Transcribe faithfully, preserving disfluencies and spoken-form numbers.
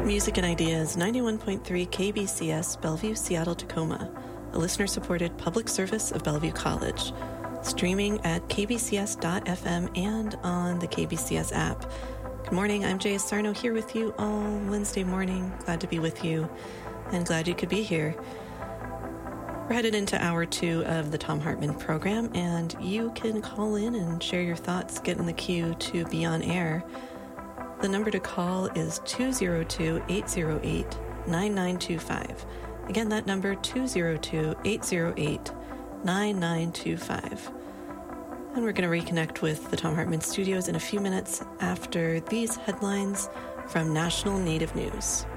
Music and Ideas, ninety-one point three K B C S, Bellevue, Seattle, Tacoma, a listener-supported public service of Bellevue College. Streaming at k b c s dot f m and on the K B C S app. Good morning, I'm Jaya Sarno here with you all Wednesday morning. Glad to be with you and glad you could be here. We're headed into hour two of the Thom Hartmann program, and you can call in and share your thoughts, get in the queue to be on air. The number to call is two oh two, eight oh eight, nine nine two five. Again, that number, two oh two, eight oh eight, nine nine two five. And we're going to reconnect with the Thom Hartmann studios in a few minutes after these headlines from National Native News.